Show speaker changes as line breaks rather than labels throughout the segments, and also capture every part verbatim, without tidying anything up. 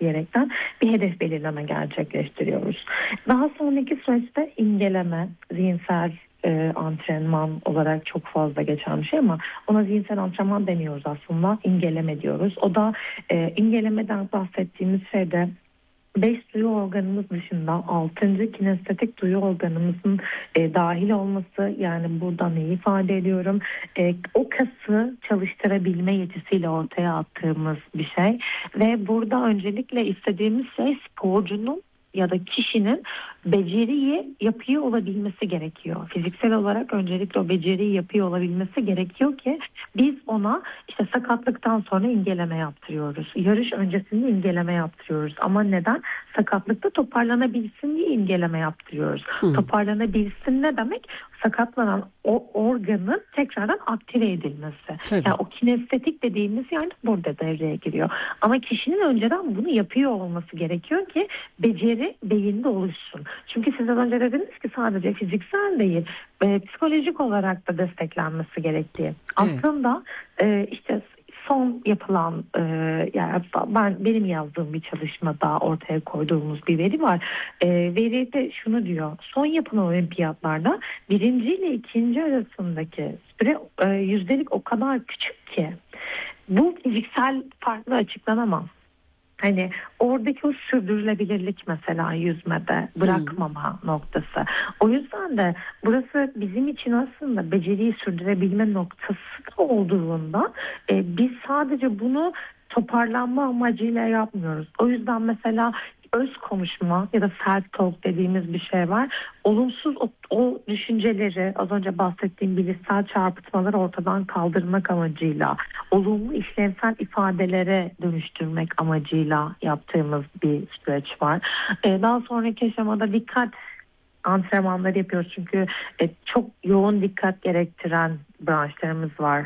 diyerekten bir hedef belirleme gerçekleştiriyoruz. Daha sonraki süreçte imgeleme, zihinsel e, antrenman olarak çok fazla geçen bir şey ama ona zihinsel antrenman demiyoruz aslında, imgeleme diyoruz. O da e, imgelemeden bahsettiğimiz şeyde beş duyu organımız dışında altıncı kinestetik duyu organımızın e, dahil olması. Yani burada neyi ifade ediyorum? E, o kası çalıştırabilme yetisiyle ortaya attığımız bir şey ve burada öncelikle istediğimiz şey sporcunun ya da kişinin beceriyi yapıyor olabilmesi gerekiyor. Fiziksel olarak öncelikle o beceriyi yapıyor olabilmesi gerekiyor ki biz ona işte sakatlıktan sonra imgeleme yaptırıyoruz. Yarış öncesinde imgeleme yaptırıyoruz. Ama neden? Sakatlıkta toparlanabilsin diye imgeleme yaptırıyoruz. Hmm. Toparlanabilsin ne demek? Sakatlanan o organın tekrardan aktive edilmesi. Tabii. Yani o kinestetik dediğimiz yani burada devreye giriyor. Ama kişinin önceden bunu yapıyor olması gerekiyor ki beceri beyinde oluşsun. Çünkü siz az önce dediniz ki sadece fiziksel değil, e, psikolojik olarak da desteklenmesi gerektiği. Evet. Aslında e, işte son yapılan e, yani ben benim yazdığım bir çalışmada ortaya koyduğumuz bir veri var. E, veride şunu diyor: son yapılan olimpiyatlarda birinci ile ikinci arasındaki süre e, yüzdelik o kadar küçük ki bu fiziksel farklı açıklanamaz. Hani oradaki o sürdürülebilirlik mesela yüzmede bırakmama hmm. noktası. O yüzden de burası bizim için aslında beceriyi sürdürebilme noktası olduğunda e, biz sadece bunu toparlanma amacıyla yapmıyoruz. O yüzden mesela öz konuşma ya da self talk dediğimiz bir şey var. Olumsuz o, o düşünceleri, az önce bahsettiğim bilişsel çarpıtmaları ortadan kaldırmak amacıyla, olumlu işlevsel ifadelere dönüştürmek amacıyla yaptığımız bir süreç var. Ee, daha sonraki aşamada dikkat antrenmanları yapıyoruz. Çünkü e, çok yoğun dikkat gerektiren branşlarımız var.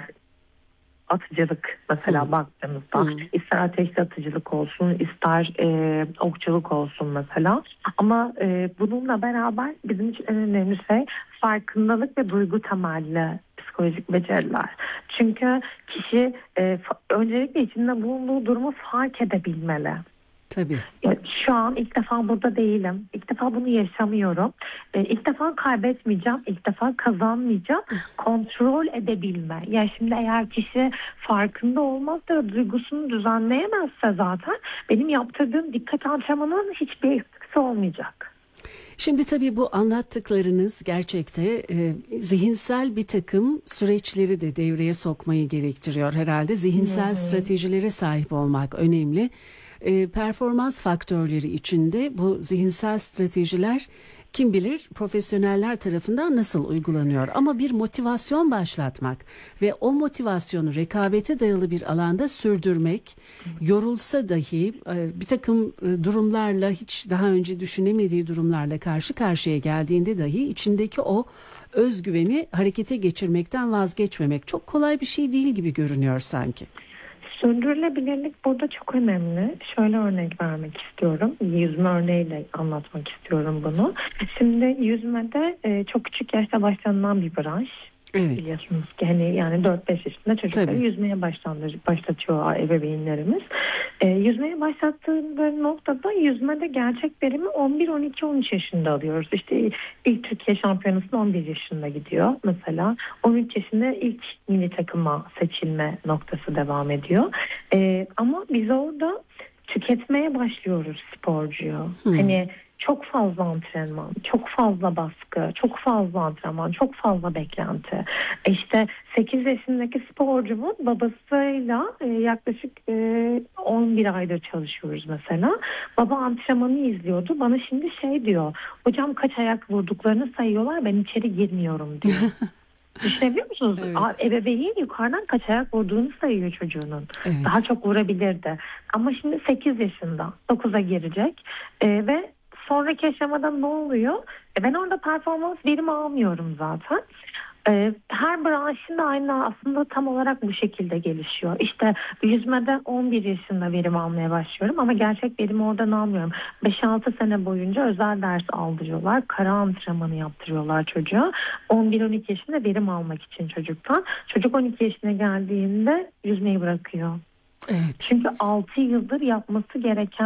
Atıcılık mesela hmm. baktığımızda hmm. ister ateşli atıcılık olsun, ister e, okçuluk olsun mesela. Ama e, bununla beraber bizim için en önemli şey farkındalık ve duygu temelli psikolojik beceriler. Çünkü kişi e, öncelikle içinde bulunduğu durumu fark edebilmeli.
Tabii.
Ya, şu an ilk defa burada değilim. İlk defa bunu yaşamıyorum. Ee, ilk defa kaybetmeyeceğim. İlk defa kazanmayacağım. Kontrol edebilme. Yani şimdi eğer kişi farkında olmaz da duygusunu düzenleyemezse zaten benim yaptırdığım dikkat antrenmanının hiçbir etkisi olmayacak.
Şimdi tabii bu anlattıklarınız gerçekte e, zihinsel bir takım süreçleri de devreye sokmayı gerektiriyor herhalde. Zihinsel hmm. stratejilere sahip olmak önemli. E, performans faktörleri içinde bu zihinsel stratejiler kim bilir profesyoneller tarafından nasıl uygulanıyor. Ama bir motivasyon başlatmak ve o motivasyonu rekabete dayalı bir alanda sürdürmek, yorulsa dahi e, bir takım e, durumlarla, hiç daha önce düşünemediği durumlarla karşı karşıya geldiğinde dahi içindeki o özgüveni harekete geçirmekten vazgeçmemek çok kolay bir şey değil gibi görünüyor sanki.
Sürdürülebilirlik burada çok önemli. Şöyle örnek vermek istiyorum. Yüzme örneğiyle anlatmak istiyorum bunu. Şimdi yüzmede e, çok küçük yaşta başlanılan bir branş. Evet. Biliyorsunuz ki hani yani dört beş yaşında çocukları Tabii. yüzmeye başlatıyor ebeveynlerimiz. E, yüzmeye başlattığı noktada yüzmede gerçek verimi on bir on iki on üç yaşında alıyoruz. İşte ilk Türkiye şampiyonasında on bir yaşında gidiyor mesela. on üç yaşında ilk milli takıma seçilme noktası devam ediyor. E, ama biz orada tüketmeye başlıyoruz sporcuyu. Hmm. Hani çok fazla antrenman, çok fazla baskı, çok fazla antrenman, çok fazla beklenti. İşte sekiz yaşındaki sporcumun babasıyla e, yaklaşık e, on bir aydır çalışıyoruz mesela. Baba antrenmanı izliyordu. Bana şimdi şey diyor: hocam kaç ayak vurduklarını sayıyorlar, ben içeri girmiyorum diyor. Düşünebiliyor musunuz? Evet. Ebeveyn yukarıdan kaç ayak vurduğunu sayıyor çocuğunun. Evet. Daha çok vurabilirdi. Ama şimdi sekiz yaşında, dokuza girecek e, ve sonraki aşamada ne oluyor? E ben orada performans verimi almıyorum zaten. E, her branşın da aynı aslında tam olarak bu şekilde gelişiyor. İşte yüzmede on bir yaşında verim almaya başlıyorum ama gerçek verimi oradan almıyorum. beş altı sene boyunca özel ders aldırıyorlar. Kara antrenmanı yaptırıyorlar çocuğa. on bir on iki yaşında verim almak için çocuktan. Çocuk on iki yaşına geldiğinde yüzmeyi bırakıyor.
Evet.
Çünkü altı yıldır yapması gereken